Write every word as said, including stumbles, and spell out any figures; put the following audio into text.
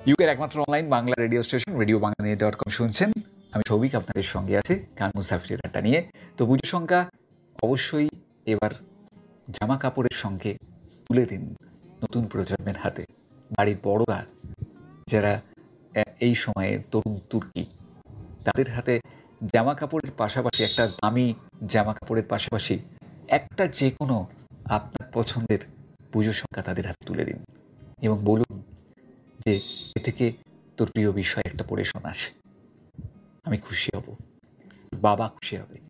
ইউকের একমাত্র online Bangla radio station radio Bangla dot com শুনছেন। আমি সৌভিক আপনাদের সঙ্গে আছি গান মুসাফিরের আড্ডা নিয়ে। তো পুজো সংখ্যা অবশ্যই এবার জামা কাপড়ের সঙ্গে তুলে দিন নতুন প্রজন্মের হাতে। বাড়ির বড়রা যারা এই সময়ের তরুণ তুর্কি, তাদের হাতে জামা কাপড়ের পাশাপাশি একটা দামি জামা কাপড়ের পাশাপাশি একটা যে কোনো আপনার পছন্দের পুজো সংখ্যা তাদের হাতে তুলে দিন এবং বলুন যে এ থেকে তোর প্রিয় বিষয় একটা পড়ে শোনাস, আমি খুশি হব, বাবা খুশি হবে।